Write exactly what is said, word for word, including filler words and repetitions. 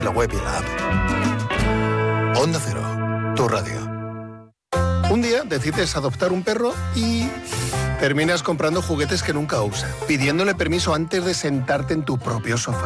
la web y la app. Onda Cero, tu radio. Un día decides adoptar un perro y terminas comprando juguetes que nunca usas, pidiéndole permiso antes de sentarte en tu propio sofá.